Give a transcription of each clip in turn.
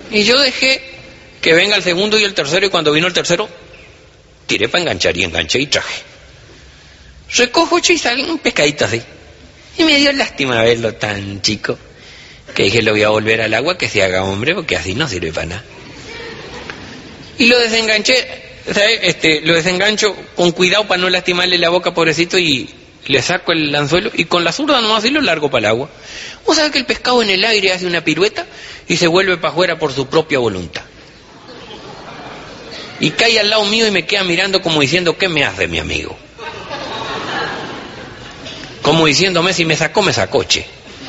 Y yo dejé que venga el segundo y el tercero, y cuando vino el tercero, tiré para enganchar, y enganché y traje. Recojo, y sale un pescadito así. Y me dio lástima verlo tan chico, que dije, lo voy a volver al agua, que se haga hombre, porque así no sirve para nada. Y lo desenganché, ¿sabes? Lo desengancho con cuidado para no lastimarle la boca, pobrecito, y le saco el anzuelo, y con la zurda nomás y lo largo para el agua. Vos sabés que el pescado en el aire hace una pirueta y se vuelve para afuera por su propia voluntad. Y cae al lado mío y me queda mirando como diciendo, ¿qué me hace, mi amigo? Como diciéndome, si me sacó, che.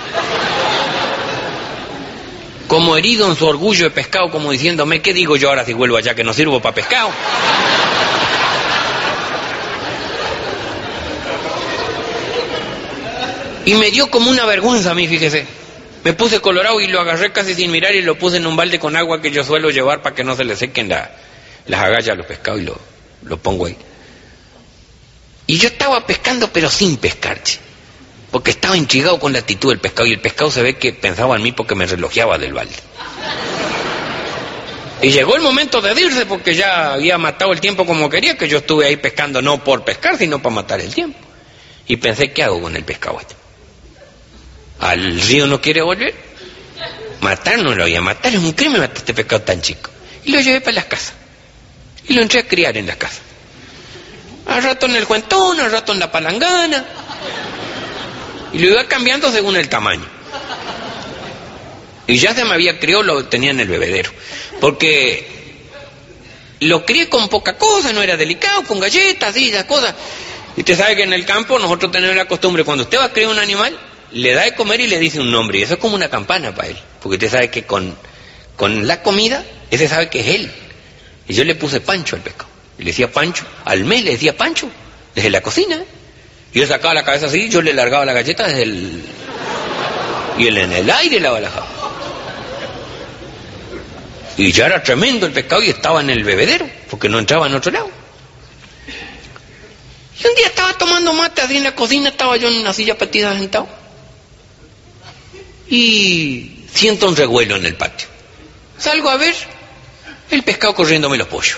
Como herido en su orgullo de pescado, como diciéndome, ¿qué digo yo ahora si vuelvo allá que no sirvo para pescado? Y me dio como una vergüenza a mí, fíjese. Me puse colorado y lo agarré casi sin mirar y lo puse en un balde con agua que yo suelo llevar para que no se le sequen las agallas a los pescados, y lo pongo ahí. Y yo estaba pescando, pero sin pescar, che, porque estaba intrigado con la actitud del pescado, y el pescado se ve que pensaba en mí porque me relojeaba del balde. Y llegó el momento de irse, porque ya había matado el tiempo como quería, que yo estuve ahí pescando no por pescar, sino para matar el tiempo. Y pensé, ¿qué hago con el pescado este? ¿Al río no quiere volver? Matar no lo voy a matar, es un crimen matar este pescado tan chico. Y lo llevé para las casas. Y lo entré a criar en las casas. Al rato en el cuentón, al rato en la palangana. Y lo iba cambiando según el tamaño. Y ya se me había criado, lo tenía en el bebedero. Porque lo crié con poca cosa, no era delicado, con galletas y esas cosas. Y usted sabe que en el campo nosotros tenemos la costumbre, cuando usted va a criar un animal, le da de comer y le dice un nombre. Y eso es como una campana para él. Porque usted sabe que con la comida, ese sabe que es él. Y yo le puse Pancho al pescado. Y le decía Pancho. Al mes le decía Pancho. Desde la cocina. Y yo sacaba la cabeza así, yo le largaba la galleta desde el... Y él en el aire la balajaba. Y ya era tremendo el pescado y estaba en el bebedero, porque no entraba en otro lado. Y un día estaba tomando mate así en la cocina, estaba yo en una silla petida sentado. Y siento un revuelo en el patio. Salgo a ver el pescado corriéndome los pollos.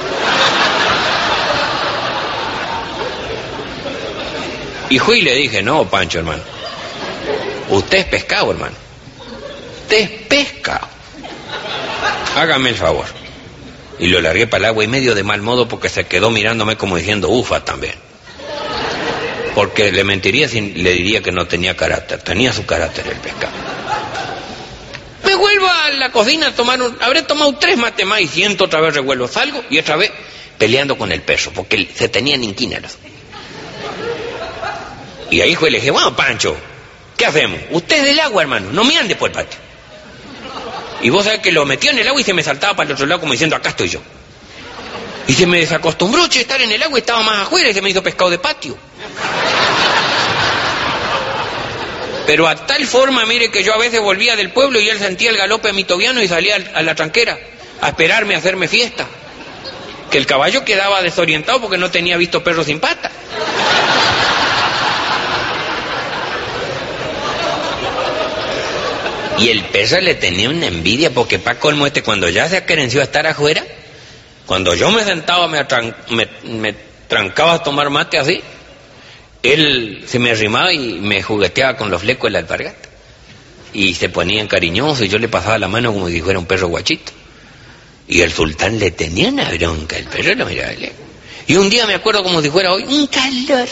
Y fui y le dije, no, Pancho, hermano, usted es pescado, hermano. Usted es pescado. Hágame el favor. Y lo largué para el agua, y medio de mal modo, porque se quedó mirándome como diciendo, ufa también. Porque le mentiría si le diría que no tenía carácter. Tenía su carácter el pescado. Me vuelvo a la cocina a tomar habré tomado 3 mates más y siento otra vez revuelo. Salgo y otra vez peleando con el perro, porque se tenían inquíneros. Y ahí fue, le dije, bueno, Pancho, ¿qué hacemos? Usted es del agua, hermano, no me ande por el patio. Y vos sabés que lo metió en el agua y se me saltaba para el otro lado como diciendo, acá estoy yo. Y se me desacostumbró, che, estar en el agua y estaba más afuera y se me hizo pescado de patio. Pero a tal forma, mire, que yo a veces volvía del pueblo y él sentía el galope mitoviano y salía a la tranquera a esperarme a hacerme fiesta. Que el caballo quedaba desorientado porque no tenía visto perro sin pata. Y el perro le tenía una envidia porque pa' colmo cuando ya se aquerenció a estar afuera, cuando yo me sentaba, me trancaba a tomar mate así, él se me arrimaba y me jugueteaba con los flecos de la alpargata. Y se ponían cariñosos y yo le pasaba la mano como si fuera un perro guachito. Y el sultán le tenía una bronca, el perro lo miraba lejos. Y un día me acuerdo como si fuera hoy, un calor.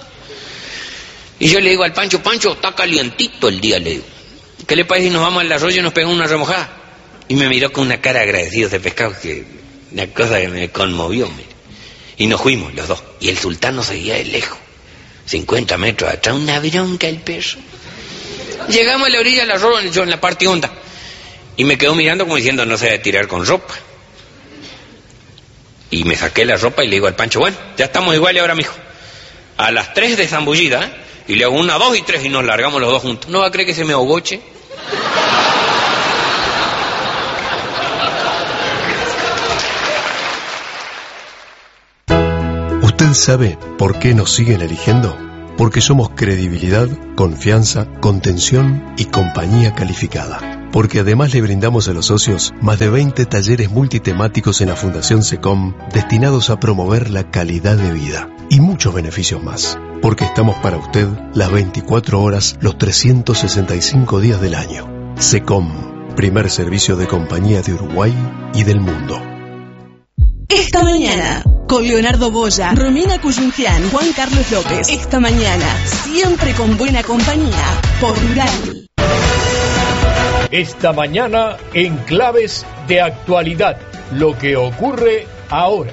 Y yo le digo al Pancho, Pancho, está calientito el día, le digo. ¿Qué le parece si nos vamos al arroyo y nos pegamos una remojada? Y me miró con una cara agradecida ese pescado, que una cosa que me conmovió, mire. Y nos fuimos los dos. Y el sultán nos seguía de lejos, 50 metros atrás, una bronca el perro. Llegamos a la orilla del arroyo, yo en la parte honda. Y me quedó mirando como diciendo, no se debe tirar con ropa. Y me saqué la ropa y le digo al Pancho, bueno, ya estamos iguales ahora, mijo. A las 3 de zambullida, y le hago 1, 2 y 3 y nos largamos los dos juntos. ¿No va a creer que se me ahogó, che? ¿Usted sabe por qué nos siguen eligiendo? Porque somos credibilidad, confianza, contención y compañía calificada. Porque además le brindamos a los socios más de 20 talleres multitemáticos en la Fundación SECOM destinados a promover la calidad de vida y muchos beneficios más. Porque estamos para usted las 24 horas, los 365 días del año. SECOM, primer servicio de compañía de Uruguay y del mundo. Esta mañana, con Leonardo Boya, Romina Cuyungian, Juan Carlos López. Esta mañana, siempre con buena compañía, por Rural. Esta mañana, en Claves de Actualidad, lo que ocurre ahora.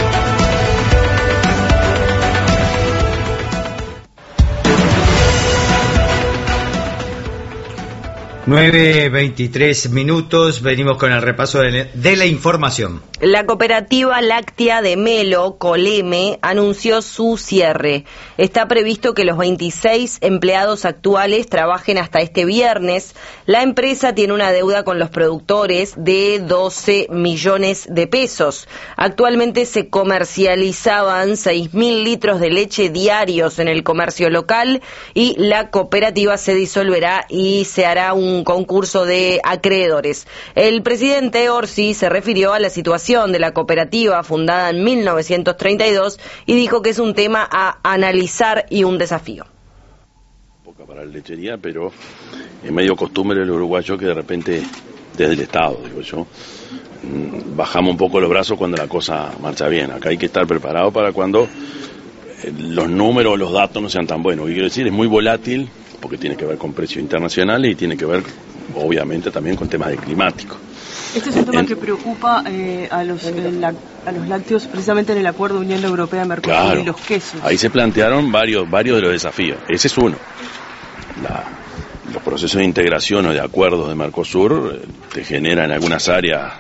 (9:23) Venimos con el repaso de la información. La cooperativa láctea de Melo, Coleme, anunció su cierre. Está previsto que los 26 empleados actuales trabajen hasta este viernes. La empresa tiene una deuda con los productores de 12 millones de pesos. Actualmente se comercializaban 6.000 litros de leche diarios en el comercio local y la cooperativa se disolverá y se hará un concurso de acreedores. El presidente Orsi se refirió a la situación de la cooperativa fundada en 1932 y dijo que es un tema a analizar y un desafío. Poca para la lechería, pero es medio costumbre el uruguayo que de repente, desde el Estado, digo yo, bajamos un poco los brazos cuando la cosa marcha bien. Acá hay que estar preparado para cuando los números, los datos no sean tan buenos. Y quiero decir, es muy volátil porque tiene que ver con precios internacionales y tiene que ver, obviamente, también con temas de climático. Este es un tema que preocupa a los lácteos, precisamente en el acuerdo Unión Europea-Mercosur, claro, y los quesos. Ahí se plantearon varios de los desafíos. Ese es uno. Los procesos de integración o de acuerdos de Mercosur te generan en algunas áreas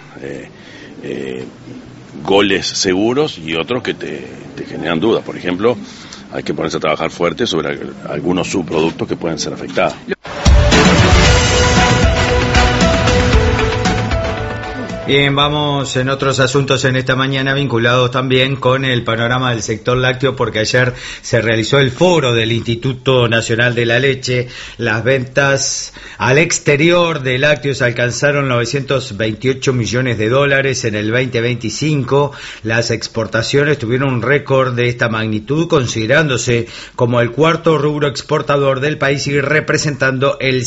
goles seguros y otros que te generan dudas. Por ejemplo, hay que ponerse a trabajar fuerte sobre algunos subproductos que pueden ser afectados. Bien, vamos en otros asuntos en esta mañana vinculados también con el panorama del sector lácteo, porque ayer se realizó el foro del Instituto Nacional de la Leche. Las ventas al exterior de lácteos alcanzaron $928 millones en el 2025. Las exportaciones tuvieron un récord de esta magnitud, considerándose como el cuarto rubro exportador del país y representando el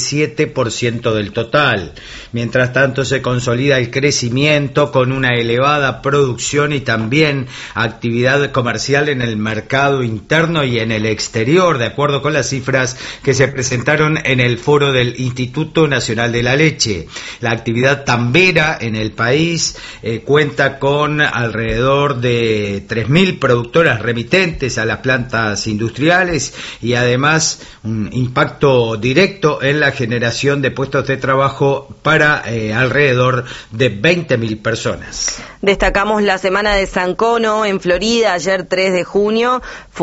7% del total. Mientras tanto, se consolida el crecimiento con una elevada producción y también actividad comercial en el mercado interno y en el exterior, de acuerdo con las cifras que se presentaron en el foro del Instituto Nacional de la Leche. La actividad tambera en el país cuenta con alrededor de 3.000 productoras remitentes a las plantas industriales y además un impacto directo en la generación de puestos de trabajo para alrededor de 20.000 personas. Destacamos la Semana de San Cono en Florida. Ayer 3 de junio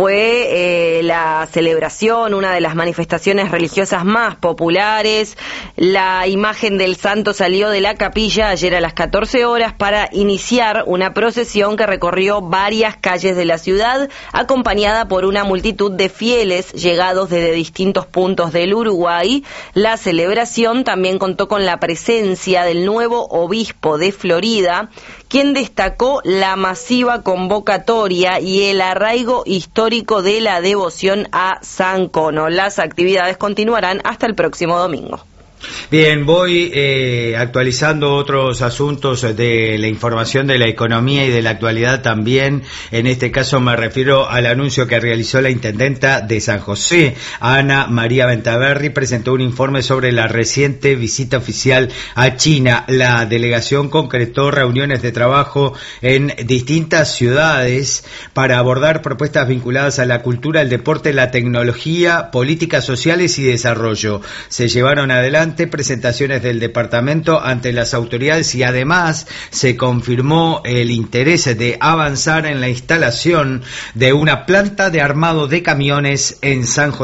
fue la celebración, una de las manifestaciones religiosas más populares. La imagen del santo salió de la capilla ayer a las 14 horas para iniciar una procesión que recorrió varias calles de la ciudad, acompañada por una multitud de fieles llegados desde distintos puntos del Uruguay. La celebración también contó con la presencia del nuevo obispo de Florida, quien destacó la masiva convocatoria y el arraigo histórico de la devoción a San Cono. Las actividades continuarán hasta el próximo domingo. Bien, voy actualizando otros asuntos de la información de la economía y de la actualidad también. En este caso me refiero al anuncio que realizó la intendenta de San José, Ana María Ventaverri, presentó un informe sobre la reciente visita oficial a China. La delegación concretó reuniones de trabajo en distintas ciudades para abordar propuestas vinculadas a la cultura, el deporte, la tecnología, políticas sociales y desarrollo. Se llevaron adelante presentaciones del departamento ante las autoridades y además se confirmó el interés de avanzar en la instalación de una planta de armado de camiones en San José.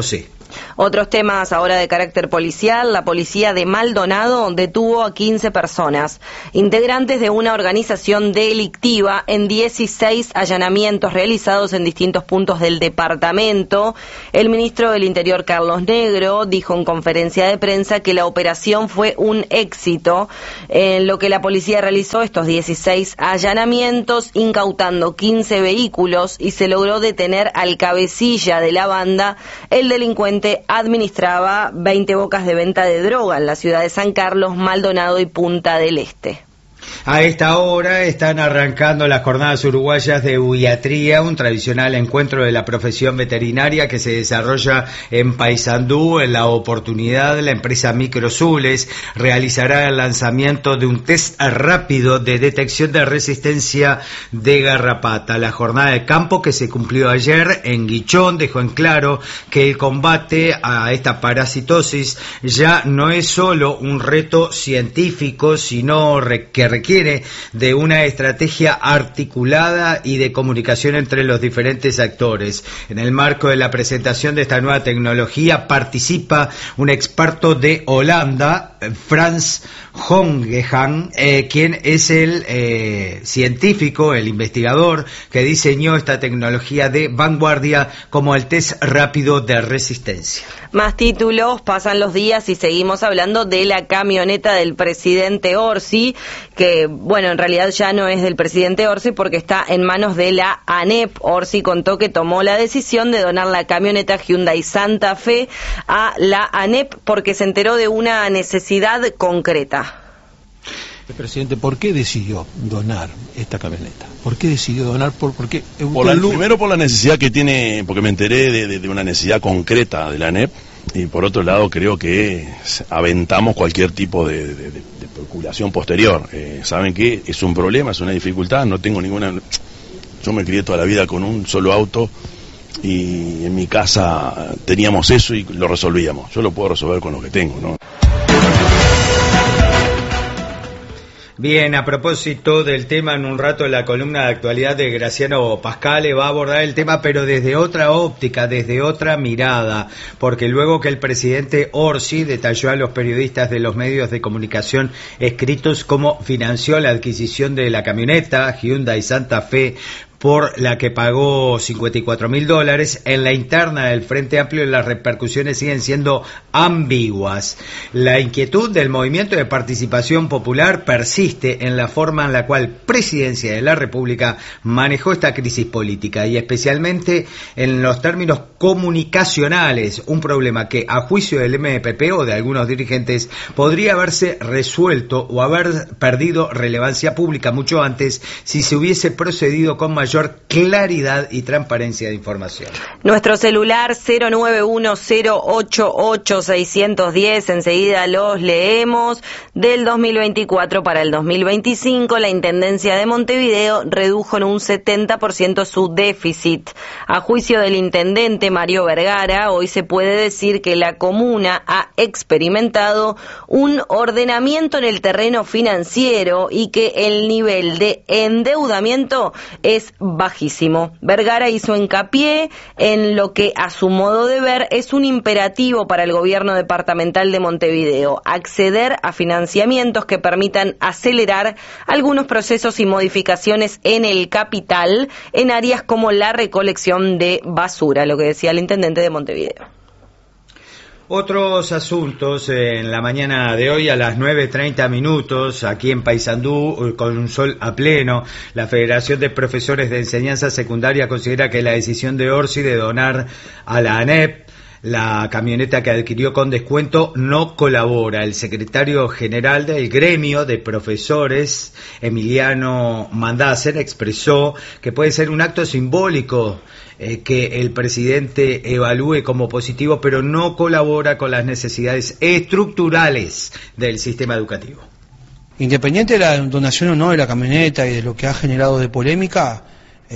Otros temas ahora de carácter policial. La policía de Maldonado detuvo a 15 personas, integrantes de una organización delictiva, en 16 allanamientos realizados en distintos puntos del departamento. El ministro del Interior, Carlos Negro, dijo en conferencia de prensa que la operación fue un éxito, en lo que la policía realizó estos 16 allanamientos, incautando 15 vehículos, y se logró detener al cabecilla de la banda. El delincuente administraba 20 bocas de venta de droga en la ciudad de San Carlos, Maldonado y Punta del Este. A esta hora están arrancando las jornadas uruguayas de Huiatría, un tradicional encuentro de la profesión veterinaria que se desarrolla en Paysandú. En la oportunidad, la empresa Microzules realizará el lanzamiento de un test rápido de detección de resistencia de garrapata. La jornada de campo que se cumplió ayer en Guichón dejó en claro que el combate a esta parasitosis ya no es solo un reto científico, sino que requiere de una estrategia articulada y de comunicación entre los diferentes actores. En el marco de la presentación de esta nueva tecnología participa un experto de Holanda, Frans Hongehan, quien es el científico, el investigador que diseñó esta tecnología de vanguardia como el test rápido de resistencia. Más títulos, pasan los días y seguimos hablando de la camioneta del presidente Orsi, que, bueno, en realidad ya no es del presidente Orsi porque está en manos de la ANEP. Orsi contó que tomó la decisión de donar la camioneta Hyundai Santa Fe a la ANEP porque se enteró de una necesidad concreta. Presidente, ¿por qué decidió donar esta camioneta? ¿Por qué decidió donar? Primero por la necesidad que tiene, porque me enteré de una necesidad concreta de la ANEP, y por otro lado creo que aventamos cualquier tipo de especulación posterior. ¿Saben qué? Es un problema, es una dificultad, no tengo ninguna... Yo me crié toda la vida con un solo auto y en mi casa teníamos eso y lo resolvíamos. Yo lo puedo resolver con lo que tengo, ¿no? Bien, a propósito del tema, en un rato la columna de actualidad de Graciano Pascale va a abordar el tema, pero desde otra óptica, desde otra mirada, porque luego que el presidente Orsi detalló a los periodistas de los medios de comunicación escritos cómo financió la adquisición de la camioneta Hyundai Santa Fe, por la que pagó $54.000, en la interna del Frente Amplio las repercusiones siguen siendo ambiguas. La inquietud del Movimiento de Participación Popular persiste en la forma en la cual Presidencia de la República manejó esta crisis política y especialmente en los términos comunicacionales, un problema que a juicio del MPP o de algunos dirigentes podría haberse resuelto o haber perdido relevancia pública mucho antes si se hubiese procedido con mayor claridad y transparencia de información. Nuestro celular 091088610, enseguida los leemos. Del 2024 para el 2025, la Intendencia de Montevideo redujo en un 70% su déficit. A juicio del intendente Mario Vergara, hoy se puede decir que la comuna ha experimentado un ordenamiento en el terreno financiero y que el nivel de endeudamiento es bajísimo. Vergara hizo hincapié en lo que, a su modo de ver, es un imperativo para el gobierno departamental de Montevideo: acceder a financiamientos que permitan acelerar algunos procesos y modificaciones en el capital en áreas como la recolección de basura, lo que decía el intendente de Montevideo. Otros asuntos en la mañana de hoy a las 9:30, aquí en Paysandú, con un sol a pleno. La Federación de Profesores de Enseñanza Secundaria considera que la decisión de Orsi de donar a la ANEP la camioneta que adquirió con descuento no colabora. El secretario general del gremio de profesores, Emiliano Mandácer, expresó que puede ser un acto simbólico que el presidente evalúe como positivo, pero no colabora con las necesidades estructurales del sistema educativo. Independiente de la donación o no de la camioneta y de lo que ha generado de polémica,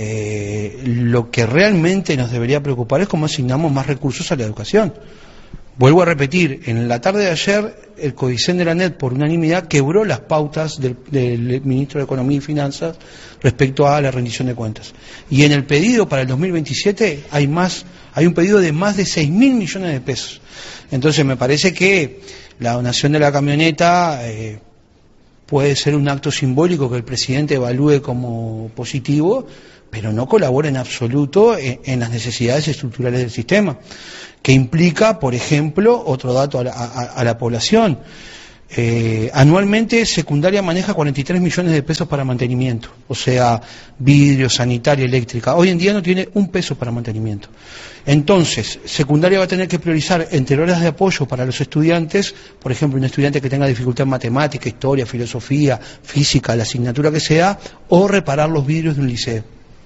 lo que realmente nos debería preocupar es cómo asignamos más recursos a la educación, Vuelvo a repetir, en la tarde de ayer el Codicen de la NET por unanimidad quebró las pautas del ministro de Economía y Finanzas respecto a la rendición de cuentas. Y en el pedido para el 2027 hay un pedido de más de 6.000 millones de pesos. Entonces me parece que la donación de la camioneta puede ser un acto simbólico que el presidente evalúe como positivo, pero no colabora en absoluto en las necesidades estructurales del sistema, que implica, por ejemplo, otro dato a la población. Anualmente Secundaria maneja 43 millones de pesos para mantenimiento, o sea, vidrio, sanitaria, eléctrica. Hoy en día no tiene un peso para mantenimiento. Entonces, Secundaria va a tener que priorizar entre horas de apoyo para los estudiantes, por ejemplo, un estudiante que tenga dificultad en matemática, historia, filosofía, física, la asignatura que sea, o reparar los vidrios de un liceo.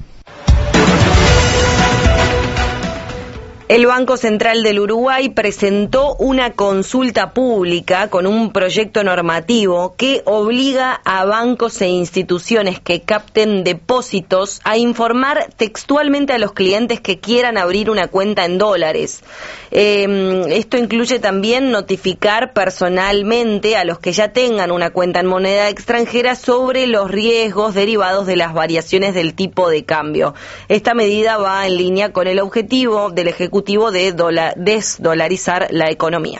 El Banco Central del Uruguay presentó una consulta pública con un proyecto normativo que obliga a bancos e instituciones que capten depósitos a informar textualmente a los clientes que quieran abrir una cuenta en dólares. Esto incluye también notificar personalmente a los que ya tengan una cuenta en moneda extranjera sobre los riesgos derivados de las variaciones del tipo de cambio. Esta medida va en línea con el objetivo del Ejecutivo de desdolarizar la economía.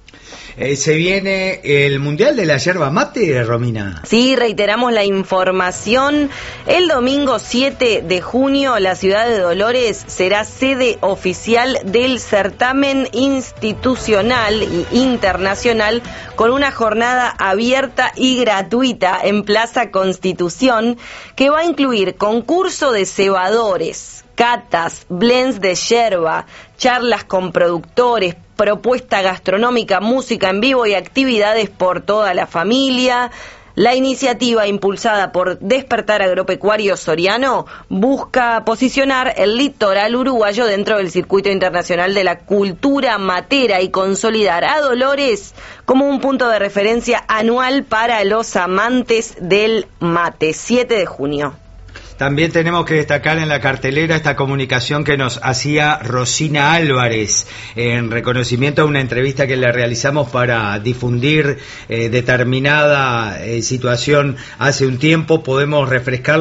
¿Se viene el Mundial de la Yerba Mate, Romina? Sí, reiteramos la información. El domingo 7 de junio, la ciudad de Dolores será sede oficial del certamen institucional e internacional con una jornada abierta y gratuita en Plaza Constitución que va a incluir concurso de cebadores, catas, blends de yerba, charlas con productores, propuesta gastronómica, música en vivo y actividades por toda la familia. La iniciativa impulsada por Despertar Agropecuario Soriano busca posicionar el litoral uruguayo dentro del circuito internacional de la cultura matera y consolidar a Dolores como un punto de referencia anual para los amantes del mate. 7 de junio. También tenemos que destacar en la cartelera esta comunicación que nos hacía Rosina Álvarez en reconocimiento a una entrevista que le realizamos para difundir determinada situación hace un tiempo. ¿Podemos refrescar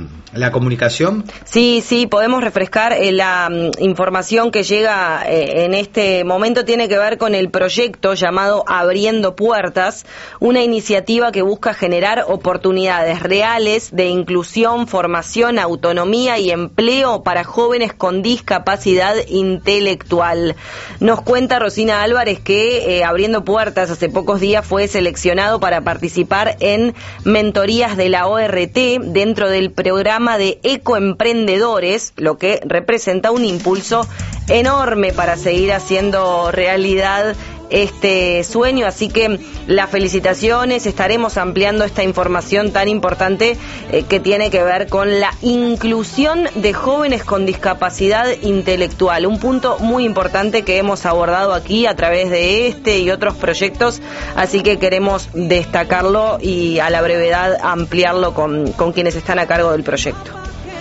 la comunicación? Sí, podemos refrescar la información que llega en este momento. Tiene que ver con el proyecto llamado Abriendo Puertas, una iniciativa que busca generar oportunidades reales de inclusión, formación, autonomía y empleo para jóvenes con discapacidad intelectual. Nos cuenta Rosina Álvarez que Abriendo Puertas hace pocos días fue seleccionado para participar en mentorías de la ORT dentro del programa de ecoemprendedores, lo que representa un impulso enorme para seguir haciendo realidad este sueño, así que las felicitaciones. Estaremos ampliando esta información tan importante que tiene que ver con la inclusión de jóvenes con discapacidad intelectual, un punto muy importante que hemos abordado aquí a través de este y otros proyectos, así que queremos destacarlo y a la brevedad ampliarlo con quienes están a cargo del proyecto.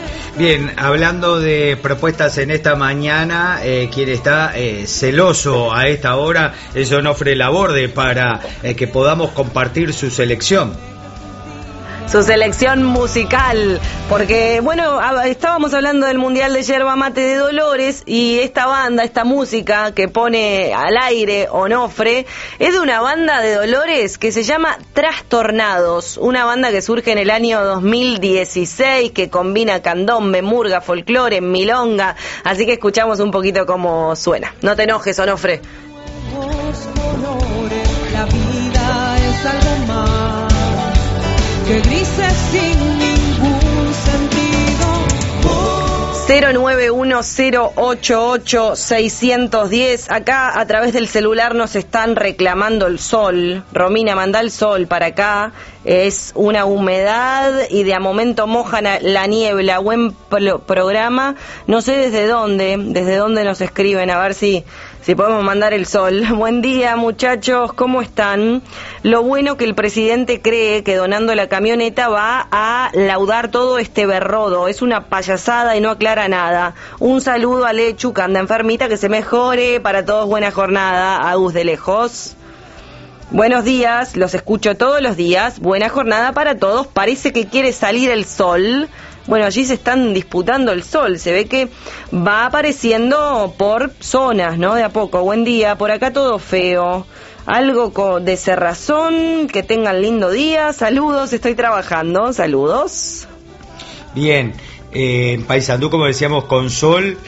Bien, hablando de propuestas en esta mañana, quien está celoso a esta hora es Onofre Laborde para que podamos compartir su selección. Su selección musical, porque bueno, estábamos hablando del Mundial de Yerba Mate de Dolores y esta banda, esta música que pone al aire Onofre, es de una banda de Dolores que se llama Trastornados, una banda que surge en el año 2016, que combina candombe, murga, folclore, milonga, así que escuchamos un poquito cómo suena. No te enojes, Onofre. La vida es algo más que grises sin ningún sentido. 091088610. Acá a través del celular nos están reclamando el sol. Romina, manda el sol para acá. Es una humedad y de a momento mojan la niebla. Buen programa. No sé desde dónde nos escriben, a ver si si podemos mandar el sol. Buen día, muchachos, ¿cómo están? Lo bueno que el presidente cree que donando la camioneta va a laudar todo este berrodo. Es una payasada y no aclara nada. Un saludo a Lechu, que anda enfermita, que se mejore. Para todos, buena jornada. Agus de lejos. Buenos días, los escucho todos los días. Buena jornada para todos. Parece que quiere salir el sol. Bueno, allí se están disputando el sol, se ve que va apareciendo por zonas, ¿no? De a poco. Buen día, por acá todo feo. Algo de cerrazón, que tengan lindo día. Saludos, estoy trabajando. Saludos. Bien, en Paysandú, como decíamos, con sol.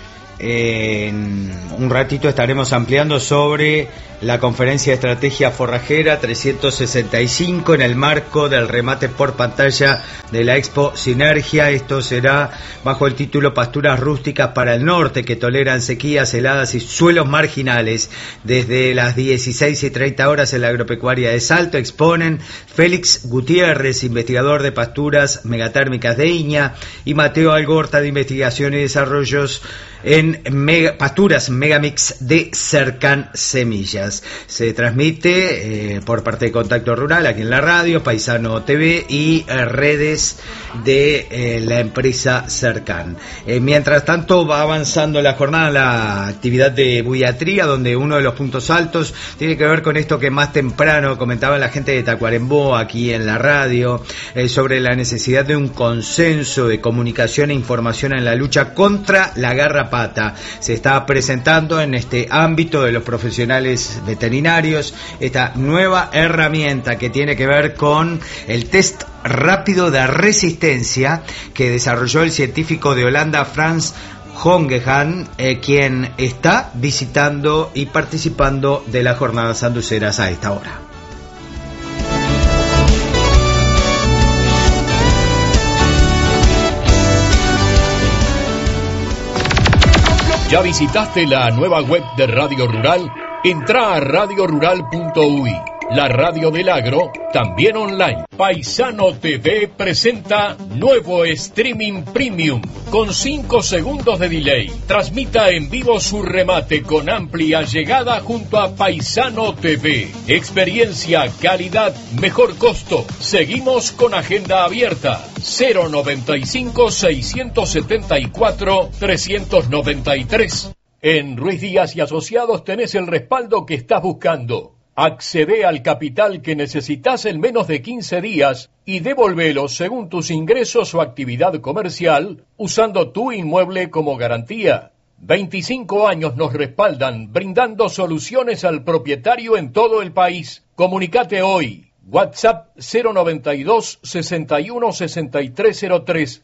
En un ratito estaremos ampliando sobre la conferencia de estrategia forrajera 365 en el marco del remate por pantalla de la Expo Sinergia. Esto será bajo el título Pasturas rústicas para el norte que toleran sequías, heladas y suelos marginales. Desde las 16:30 en la agropecuaria de Salto exponen Félix Gutiérrez, investigador de pasturas megatérmicas de Iña, y Mateo Algorta, de investigación y desarrollos en pasturas Megamix de Cercan Semillas. Se transmite por parte de Contacto Rural aquí en la radio, Paisano TV y redes de la empresa Cercan. Mientras tanto va avanzando la jornada, la actividad de buiatría, donde uno de los puntos altos tiene que ver con esto que más temprano comentaba la gente de Tacuarembó aquí en la radio, sobre la necesidad de un consenso de comunicación e información en la lucha contra la garrapata. Se está presentando en este ámbito de los profesionales veterinarios esta nueva herramienta que tiene que ver con el test rápido de resistencia que desarrolló el científico de Holanda Frans Hongehan, quien está visitando y participando de las jornadas sanduceras a esta hora. ¿Ya visitaste la nueva web de Radio Rural? Entrá a radiorural.uy, la radio del agro, también online. Paisano TV presenta nuevo streaming premium con 5 segundos de delay. Transmita en vivo su remate con amplia llegada junto a Paisano TV. Experiencia, calidad, mejor costo. Seguimos con agenda abierta. 095-674-393. En Ruiz Díaz y Asociados tenés el respaldo que estás buscando. Accede al capital que necesitas en menos de 15 días y devolvelo según tus ingresos o actividad comercial usando tu inmueble como garantía. 25 años nos respaldan brindando soluciones al propietario en todo el país. Comunicate hoy. WhatsApp 092 61 6303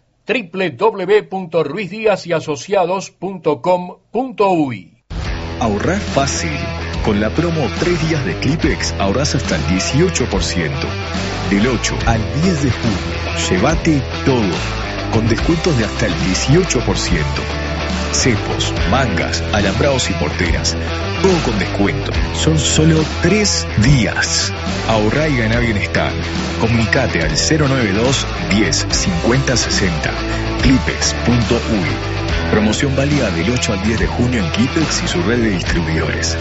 www.ruizdiasyasociados.com.uy. Ahorrar fácil. Con la promo 3 días de Clipex ahorrás hasta el 18%. Del 8 al 10 de junio, llévate todo, con descuentos de hasta el 18%. Cepos, mangas, alambrados y porteras, todo con descuento. Son solo 3 días. Ahorrá y ganá bienestar. Comunicate al 092 10 50 60. Clipex.uy. Promoción válida del 8 al 10 de junio en Clipex y su red de distribuidores.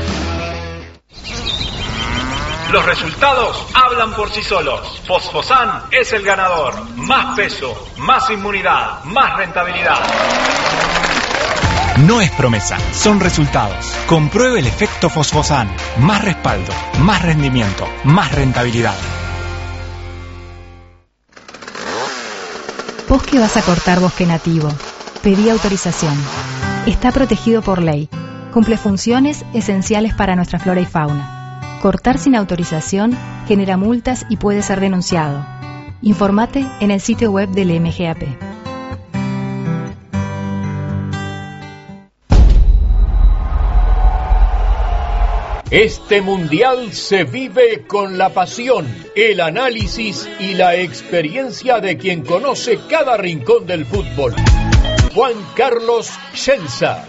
Los resultados hablan por sí solos. Fosfosan es el ganador. Más peso, más inmunidad, más rentabilidad. No es promesa, son resultados. Compruebe el efecto Fosfosan. Más respaldo, más rendimiento, más rentabilidad. Bosque vas a cortar bosque nativo. Pedí autorización. Está protegido por ley. Cumple funciones esenciales para nuestra flora y fauna. Cortar sin autorización genera multas y puede ser denunciado. Informate en el sitio web del MGAP. Este mundial se vive con la pasión, el análisis y la experiencia de quien conoce cada rincón del fútbol. Juan Carlos Schelza.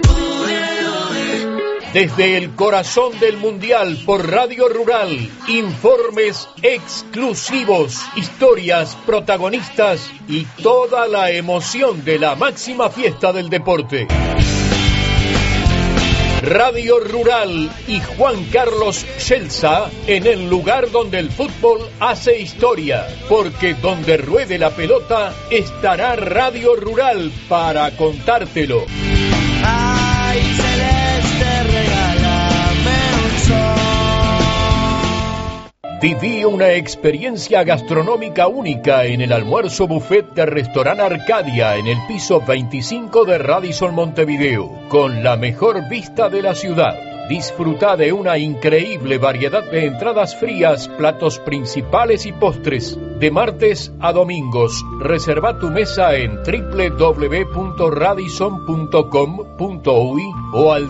Desde el corazón del mundial por Radio Rural, informes exclusivos, historias, protagonistas y toda la emoción de la máxima fiesta del deporte. Radio Rural y Juan Carlos Schelza en el lugar donde el fútbol hace historia, porque donde ruede la pelota estará Radio Rural para contártelo. Ay, celeste, regálame un sol. Viví una experiencia gastronómica única en el almuerzo buffet de Restaurant Arcadia en el piso 25 de Radisson Montevideo, con la mejor vista de la ciudad. Disfruta de una increíble variedad de entradas frías, platos principales y postres. De martes a domingos, reserva tu mesa en www.radisson.com.uy o al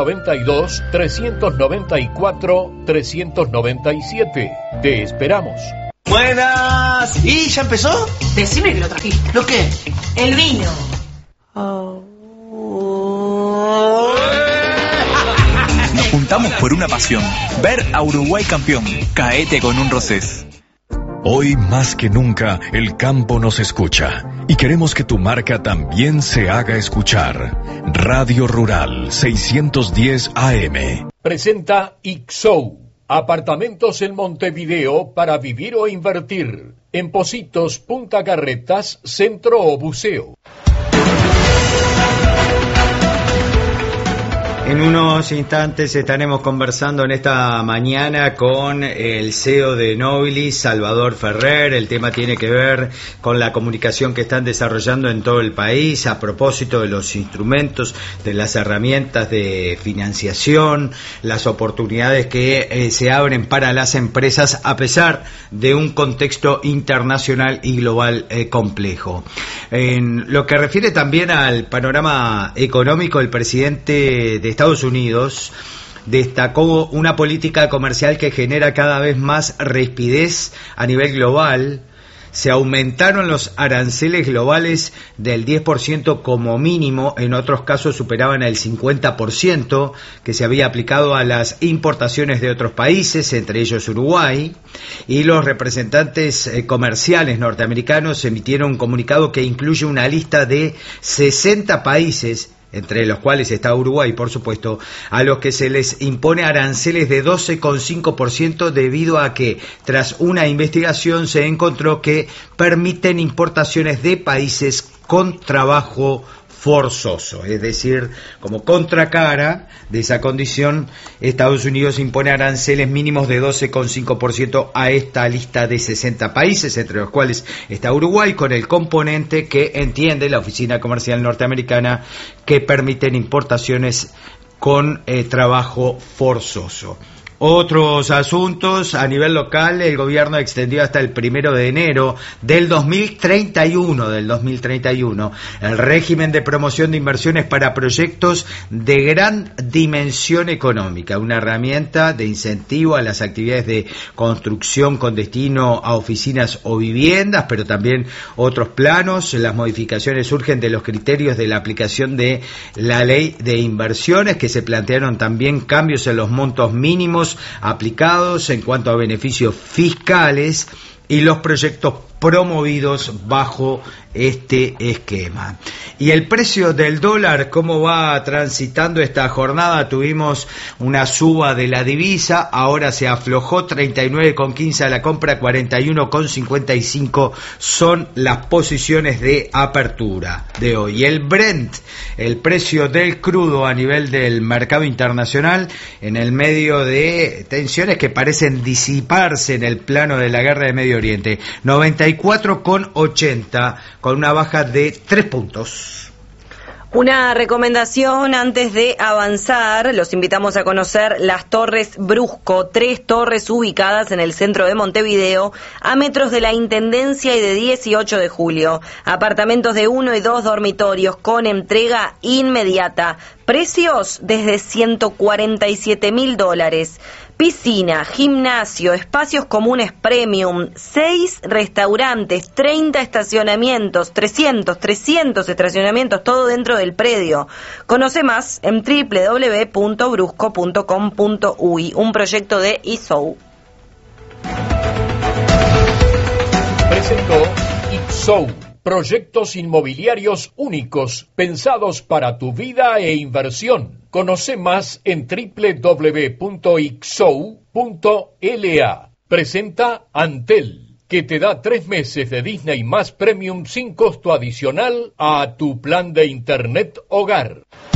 092-394-397. Te esperamos. Buenas. ¿Y ya empezó? Decime que lo trajiste. ¿Lo qué? El vino. Nos juntamos por una pasión, ver a Uruguay campeón. Caete con un Rosés. Hoy más que nunca el campo nos escucha y queremos que tu marca también se haga escuchar. Radio Rural 610 AM. Presenta Ixou, apartamentos en Montevideo para vivir o invertir. En Pocitos, Punta Carretas, Centro o Buceo. En unos instantes estaremos conversando en esta mañana con el CEO de Nobilis, Salvador Ferrer. El tema tiene que ver con la comunicación que están desarrollando en todo el país a propósito de los instrumentos, de las herramientas de financiación, las oportunidades que se abren para las empresas a pesar de un contexto internacional y global complejo. En lo que refiere también al panorama económico, el presidente de Estados Unidos destacó una política comercial que genera cada vez más rispidez a nivel global. Se aumentaron los aranceles globales del 10% como mínimo, en otros casos superaban el 50% que se había aplicado a las importaciones de otros países, entre ellos Uruguay, y los representantes comerciales norteamericanos emitieron un comunicado que incluye una lista de 60 países, entre los cuales está Uruguay, por supuesto, a los que se les impone aranceles de 12,5% debido a que, tras una investigación, se encontró que permiten importaciones de países con trabajo forzoso, es decir, como contracara de esa condición, Estados Unidos impone aranceles mínimos de 12,5% a esta lista de 60 países, entre los cuales está Uruguay, con el componente que entiende la Oficina Comercial Norteamericana que permiten importaciones con trabajo forzoso. Otros asuntos a nivel local, el gobierno extendió hasta el 1 de enero del 2031, el régimen de promoción de inversiones para proyectos de gran dimensión económica, una herramienta de incentivo a las actividades de construcción con destino a oficinas o viviendas, pero también otros planos. Las modificaciones surgen de los criterios de la aplicación de la ley de inversiones, que se plantearon también cambios en los montos mínimos aplicados en cuanto a beneficios fiscales y los proyectos promovidos bajo este esquema. Y el precio del dólar, ¿cómo va transitando esta jornada? Tuvimos una suba de la divisa, ahora se aflojó, 39,15 a la compra, 41,55 son las posiciones de apertura de hoy. El Brent, el precio del crudo a nivel del mercado internacional, en el medio de tensiones que parecen disiparse en el plano de la guerra de Medio Oriente, 94,80, con una baja de 3 puntos. Una recomendación antes de avanzar, los invitamos a conocer las Torres Brusco, 3 torres ubicadas en el centro de Montevideo, a metros de la Intendencia y de 18 de julio. Apartamentos de 1 y 2 dormitorios con entrega inmediata. Precios desde $147.000. Piscina, gimnasio, espacios comunes premium, 6 restaurantes, 30 estacionamientos, 300 estacionamientos, todo dentro del predio. Conoce más en www.brusco.com.uy, un proyecto de Ixou. Presentó Ixou, proyectos inmobiliarios únicos pensados para tu vida e inversión. Conoce más en www.ixou.la. Presenta Antel, que te da 3 meses de Disney más Premium sin costo adicional a tu plan de Internet hogar.